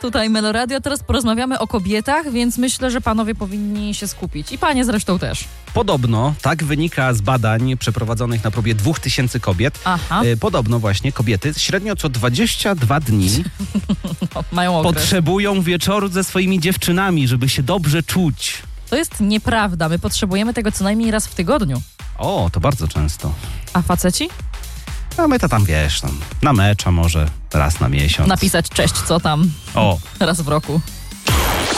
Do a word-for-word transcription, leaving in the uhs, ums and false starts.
Tutaj Meloradio. Teraz porozmawiamy o kobietach, więc myślę, że panowie powinni się skupić. I panie zresztą też. Podobno, tak wynika z badań przeprowadzonych na próbie dwóch tysięcy kobiet. Aha. Y, podobno właśnie kobiety średnio co dwadzieścia dwa dni No, mają okres. potrzebują wieczoru ze swoimi dziewczynami, żeby się dobrze czuć. To jest nieprawda. My potrzebujemy tego co najmniej raz w tygodniu. O, to bardzo często. A faceci? A my to tam, wiesz, tam, na mecza może raz na miesiąc. Napisać cześć, co tam O, raz w roku.